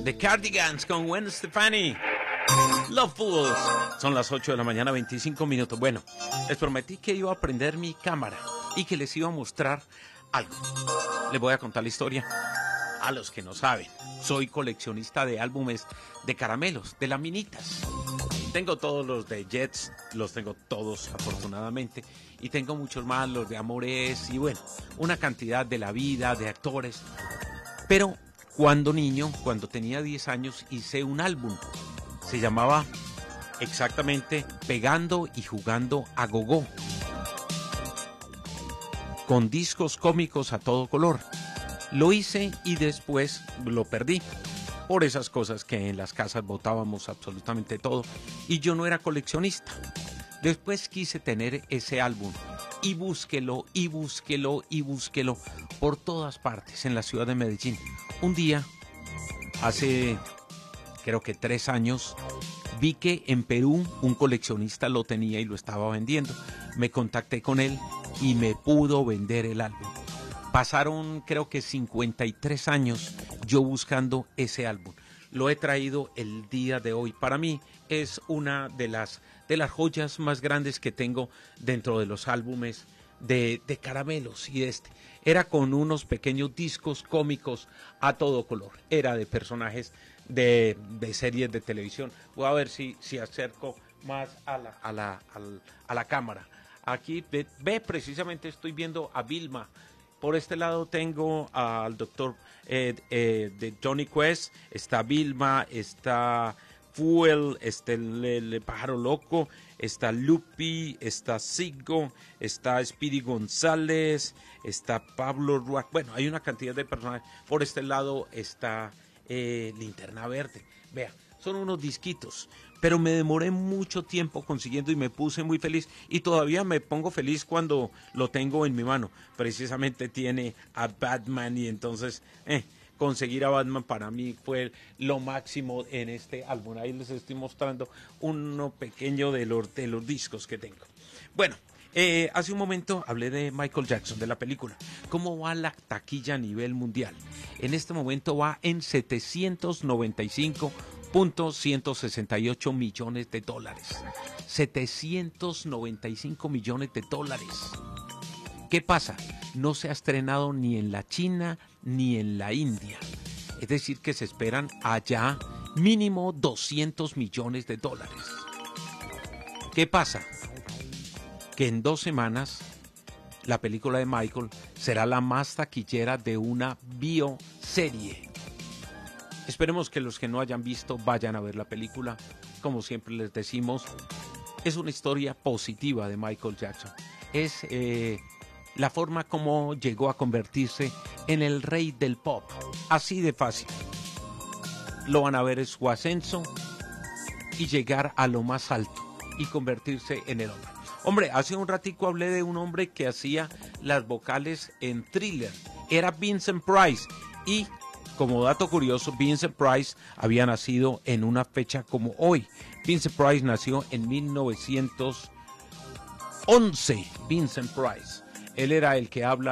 The Cardigans con Gwen Stefani. Love Fools. Son las 8 de la mañana, 25 minutos. Bueno, les prometí que iba a prender mi cámara y que les iba a mostrar algo. Les voy a contar la historia. A los que no saben, soy coleccionista de álbumes de caramelos, de laminitas. Tengo todos los de Jets, los tengo todos afortunadamente, y tengo muchos más, los de Amores, y bueno, una cantidad de la vida, de actores. Pero cuando niño, cuando tenía 10 años, hice un álbum. Se llamaba exactamente Pegando y Jugando a Gogó, con discos cómicos a todo color. Lo hice y después lo perdí por esas cosas que en las casas botábamos absolutamente todo y yo no era coleccionista. Después quise tener ese álbum y búsquelo y búsquelo y búsquelo por todas partes en la ciudad de Medellín. Un día, hace creo que 3 años, vi que en Perú un coleccionista lo tenía y lo estaba vendiendo. Me contacté con él y me pudo vender el álbum. Pasaron creo que 53 años yo buscando ese álbum. Lo he traído el día de hoy. Para mí es una de las joyas más grandes que tengo dentro de los álbumes de caramelos. Y era con unos pequeños discos cómicos a todo color. Era de personajes de series de televisión. Voy a ver si acerco más a la cámara. Aquí ve precisamente estoy viendo a Vilma. Por este lado tengo al doctor de Johnny Quest, está Vilma, está Fuel, está el pájaro loco, está Lupi, está Sigo, está Speedy González, está Pablo Ruac. Bueno, hay una cantidad de personajes. Por este lado está Linterna Verde. Vea, son unos disquitos, pero me demoré mucho tiempo consiguiendo y me puse muy feliz y todavía me pongo feliz cuando lo tengo en mi mano. Precisamente tiene a Batman y entonces conseguir a Batman para mí fue lo máximo en este álbum. Ahí les estoy mostrando uno pequeño de los discos que tengo. Bueno, hace un momento hablé de Michael Jackson, de la película. ¿Cómo va la taquilla a nivel mundial? En este momento va en 795.168 millones de dólares. 795 millones de dólares. ¿Qué pasa? No se ha estrenado ni en la China ni en la India. Es decir, que se esperan allá mínimo 200 millones de dólares. ¿Qué pasa? Que en 2 semanas la película de Michael será la más taquillera de una bioserie. Esperemos que los que no hayan visto vayan a ver la película. Como siempre les decimos, es una historia positiva de Michael Jackson. Es la forma como llegó a convertirse en el rey del pop. Así de fácil. Lo van a ver en su ascenso y llegar a lo más alto y convertirse en el hombre. Hombre, hace un ratico hablé de un hombre que hacía las vocales en Thriller. Era Vincent Price. Y como dato curioso, Vincent Price había nacido en una fecha como hoy. Vincent Price nació en 1911. Vincent Price. Él era el que habla